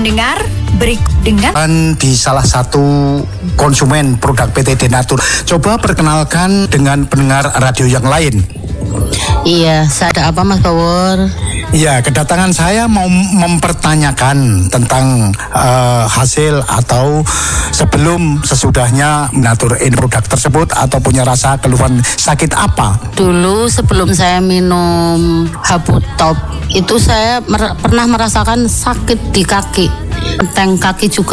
Pendengar, berikut dengan di salah satu konsumen produk PT Denatur. Coba perkenalkan dengan pendengar radio yang lain. Iya, saya ada apa Mas Bawor? Ya, kedatangan saya mau mempertanyakan tentang hasil atau sebelum sesudahnya menaturin produk tersebut atau punya rasa keluhan sakit apa? Dulu sebelum saya minum Habutop itu saya pernah merasakan sakit di kaki, enteng kaki juga.